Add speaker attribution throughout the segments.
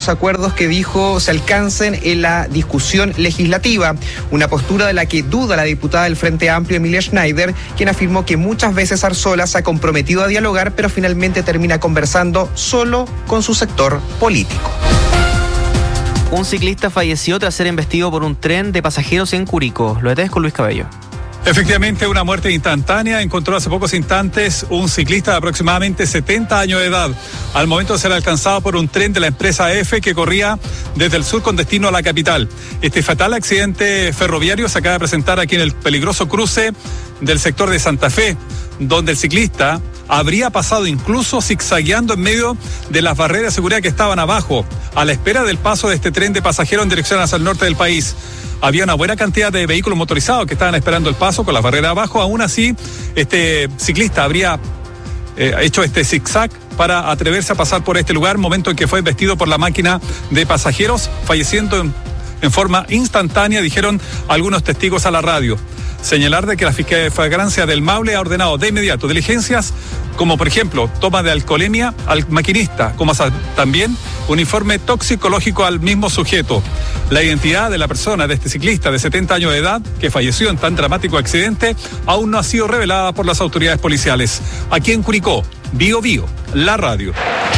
Speaker 1: los acuerdos que dijo se alcancen en la discusión legislativa, una postura de la que duda la diputada del Frente Amplio, Emilia Schneider, quien afirmó que muchas veces Arzola se ha comprometido a dialogar, pero finalmente termina conversando solo con su sector político.
Speaker 2: Un ciclista falleció tras ser embestido por un tren de pasajeros en Curicó. Lo detalles con Luis Cabello.
Speaker 3: Efectivamente, una muerte instantánea encontró hace pocos instantes un ciclista de aproximadamente 70 años de edad, al momento de ser alcanzado por un tren de la empresa EFE que corría desde el sur con destino a la capital. Este fatal accidente ferroviario se acaba de presentar aquí en el peligroso cruce del sector de Santa Fe, donde el ciclista habría pasado incluso zigzagueando en medio de las barreras de seguridad que estaban abajo, a la espera del paso de este tren de pasajeros en dirección hacia el norte del país. Había una buena cantidad de vehículos motorizados que estaban esperando el paso con las barreras abajo. Aún así, este ciclista habría hecho este zigzag para atreverse a pasar por este lugar, momento en que fue embestido por la máquina de pasajeros, falleciendo en forma instantánea, dijeron algunos testigos a la radio. Señalar de que la Fiscalía de Flagrancia del Maule ha ordenado de inmediato diligencias, como por ejemplo toma de alcoholemia al maquinista, como también un informe toxicológico al mismo sujeto. La identidad de la persona, de este ciclista de 70 años de edad, que falleció en tan dramático accidente, aún no ha sido revelada por las autoridades policiales. Aquí en Curicó, Bio Bio, la radio.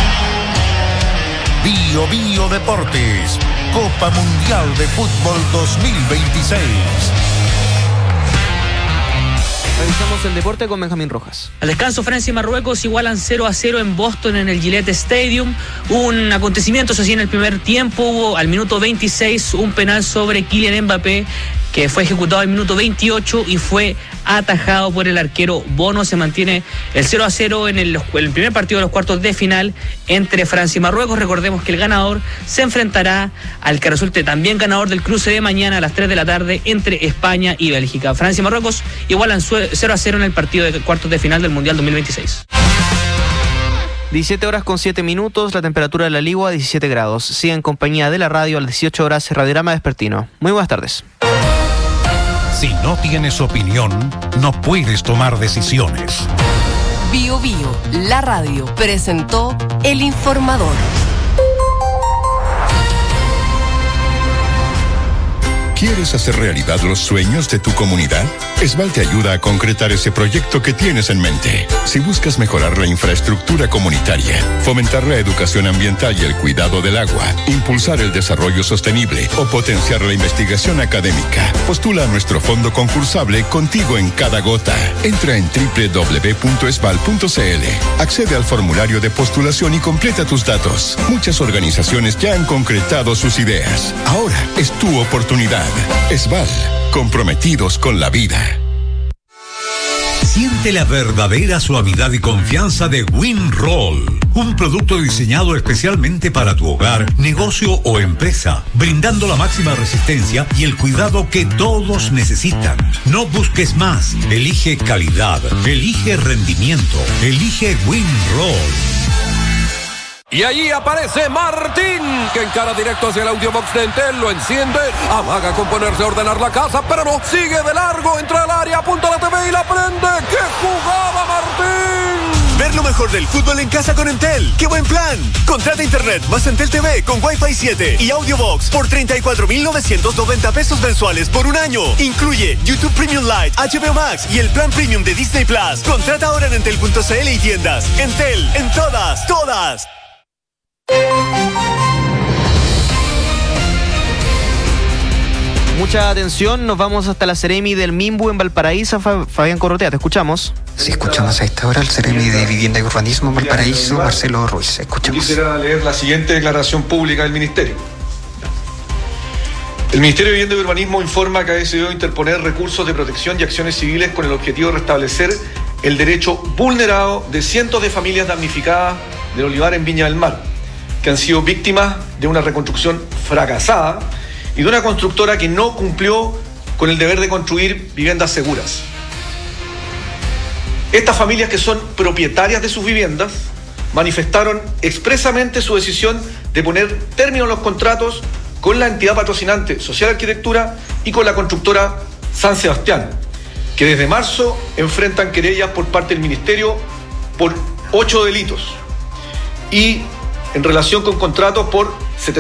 Speaker 4: Bio Bio Deportes, Copa Mundial de Fútbol 2026.
Speaker 2: Revisamos el deporte con Benjamín Rojas.
Speaker 5: Al descanso, Francia y Marruecos igualan 0-0 en Boston en el Gillette Stadium. Un acontecimiento, eso sí, en el primer tiempo hubo al minuto 26 un penal sobre Kylian Mbappé que fue ejecutado al minuto 28 y fue atajado por el arquero Bono. Se mantiene el 0-0 en el primer partido de los cuartos de final entre Francia y Marruecos. Recordemos que el ganador se enfrentará al que resulte también ganador del cruce de mañana a las 3 de la tarde entre España y Bélgica. Francia y Marruecos igualan 0-0 en el partido de cuartos de final del Mundial 2026.
Speaker 2: 17 horas con 7 minutos, la temperatura de la Ligua 17 grados. Sigue en compañía de la radio a las 18 horas, Radiograma Vespertino. Muy buenas tardes.
Speaker 4: Si no tienes opinión, no puedes tomar decisiones.
Speaker 6: Bio Bio, la radio, presentó El Informador.
Speaker 7: ¿Quieres hacer realidad los sueños de tu comunidad? Esval te ayuda a concretar ese proyecto que tienes en mente. Si buscas mejorar la infraestructura comunitaria, fomentar la educación ambiental y el cuidado del agua, impulsar el desarrollo sostenible o potenciar la investigación académica, postula a nuestro fondo concursable Contigo en Cada Gota. Entra en www.esval.cl, accede al formulario de postulación y completa tus datos. Muchas organizaciones ya han concretado sus ideas. Ahora es tu oportunidad. Esval, comprometidos con la vida.
Speaker 8: Siente la verdadera suavidad y confianza de WinRoll, un producto diseñado especialmente para tu hogar, negocio o empresa, brindando la máxima resistencia y el cuidado que todos necesitan. No busques más, elige calidad, elige rendimiento, elige WinRoll.
Speaker 9: Y allí aparece Martín, que encara directo hacia el audiobox de Entel, lo enciende, amaga con ponerse a ordenar la casa, pero no, sigue de largo, entra al área, apunta la TV y la prende. ¡Qué jugada, Martín!
Speaker 10: Ver lo mejor del fútbol en casa con Entel. ¡Qué buen plan! Contrata internet más Entel TV con Wi-Fi 7 y audiobox por 34,990 pesos mensuales por un año. Incluye YouTube Premium Lite, HBO Max y el plan Premium de Disney Plus. Contrata ahora en Entel.cl y tiendas. Entel, en todas, todas.
Speaker 2: Mucha atención, nos vamos hasta la Seremi del Minbu en Valparaíso. Fabián Corrotea, te escuchamos.
Speaker 11: Sí, escuchamos a esta hora al Seremi de Vivienda y Urbanismo en Valparaíso, Marcelo Ruiz. Escuchamos.
Speaker 12: Quisiera leer la siguiente declaración pública del Ministerio. El Ministerio de Vivienda y Urbanismo informa que ha decidido interponer recursos de protección y acciones civiles con el objetivo de restablecer el derecho vulnerado de cientos de familias damnificadas del olivar en Viña del Mar, que han sido víctimas de una reconstrucción fracasada y de una constructora que no cumplió con el deber de construir viviendas seguras. Estas familias, que son propietarias de sus viviendas, manifestaron expresamente su decisión de poner término a los contratos con la entidad patrocinante Social Arquitectura y con la constructora San Sebastián, que desde marzo enfrentan querellas por parte del Ministerio por 8 delitos y en relación con contratos por